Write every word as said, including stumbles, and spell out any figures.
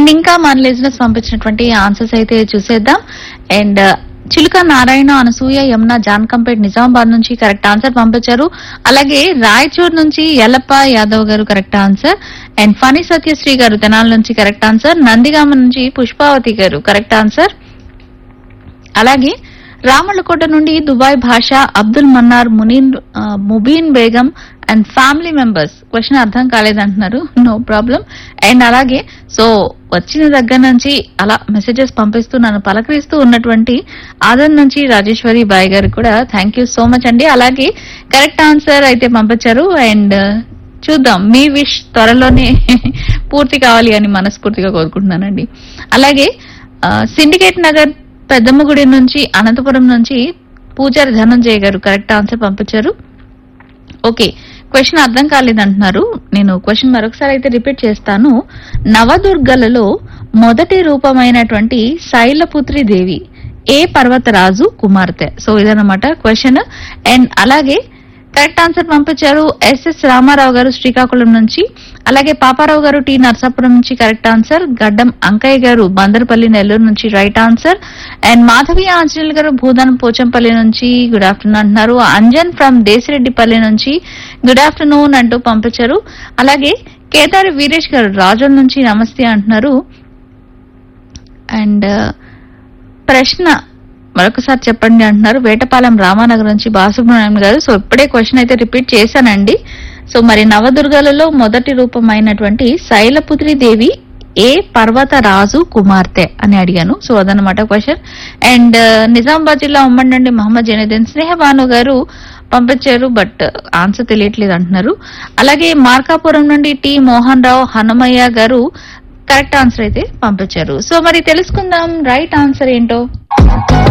And ఇంకా మన listeners పంపించినటువంటి ఆన్సర్స్ అయితే చూసేద్దాం. అండ్ చిలుక నారాయణ, అనసూయ, యమున, జాన్కంపేట్, నిజామాబాద్ నుంచి కరెక్ట్ ఆన్సర్ పంపించారు. అలాగే రాయచూర్ నుంచి యలప్ప యాదవ్ గారు correct answer. And Phani Satyasri గారు తెనాల నుంచి కరెక్ట్ ఆన్సర్. నందిగామ నుంచి పుష్పావతి గారు కరెక్ట్ ఆన్సర్. అలాగే రామళ్ళకోట నుండి దుబాయ్ భాష, Abdul Mannar, మునీన్ Mubeen Begum and family members question అర్థం కాలేదంటున్నారు. No problem. అండ్ అలాగే సో వచ్చిన దగ్గర నుంచి అలా మెసేజెస్ పంపిస్తూ నన్ను పలకరిస్తూ ఉన్నటువంటి ఆదన్ నుంచి రాజేశ్వరి బాయ్ గారు కూడా థ్యాంక్ యూ సో మచ్ అండి. అలాగే కరెక్ట్ ఆన్సర్ అయితే పంపించారు. అండ్ చూద్దాం మీ విష్ త్వరలోనే పూర్తి కావాలి అని మనస్ఫూర్తిగా కోరుకుంటున్నానండి. అలాగే సిండికేట్ నగర్ పెద్దమ్మగుడి నుంచి అనంతపురం నుంచి పూజారి ధనంజయ గారు కరెక్ట్ ఆన్సర్ పంపించారు. ఓకే, క్వశ్చన్ అర్థం కాలేదంటున్నారు. నేను క్వశ్చన్ మరొకసారి అయితే రిపీట్ చేస్తాను. నవదుర్గలలో మొదటి రూపమైనటువంటి శైలపుత్రి దేవి ఏ పర్వతరాజు కుమార్తె? సో ఇదన్నమాట క్వశ్చన్. అండ్ అలాగే కరెక్ట్ ఆన్సర్ పంపించారు ఎస్ఎస్ రామారావు గారు శ్రీకాకుళం నుంచి. అలాగే పాపారావు గారు టి నర్సాపురం నుంచి కరెక్ట్ ఆన్సర్. గడ్డం అంకయ్య గారు బందరపల్లి నెల్లూరు నుంచి right answer. And Madhavi Anjaneyulu గారు భూదాన్ పోచంపల్లి నుంచి గుడ్ ఆఫ్టర్నూన్ అంటున్నారు. అంజన్ ఫ్రమ్ దేశిరెడ్డిపల్లి నుంచి గుడ్ ఆఫ్టర్నూన్ అంటూ పంపించారు. అలాగే కేదారి వీరేష్ గారు రాజోల్ నుంచి నమస్తే అంటున్నారు. అండ్ ప్రశ్న మరొకసారి చెప్పండి అంటున్నారు. వేటపాలెం రామానగర్ నుంచి బాలసుబ్రహ్మణ్యం గారు. సో ఇప్పుడే క్వశ్చన్ అయితే రిపీట్ చేశానండి. సో మరి నవదుర్గలలో మొదటి రూపమైనటువంటి శైలపుత్రి దేవి ఏ పర్వత రాజు కుమార్తె అని అడిగాను. సో అదనమాట క్వశ్చన్. అండ్ నిజామాబాద్ జిల్లా ఉమ్మడి నుండి మహమ్మద్ జైనుద్దీన్ స్నేహబాను గారు పంపించారు, బట్ ఆన్సర్ తెలియట్లేదు అంటున్నారు. అలాగే మార్కాపురం నుండి టి మోహన్ రావు హనుమయ్య గారు కరెక్ట్ ఆన్సర్ అయితే పంపించారు. సో మరి తెలుసుకుందాం రైట్ ఆన్సర్ ఏంటో.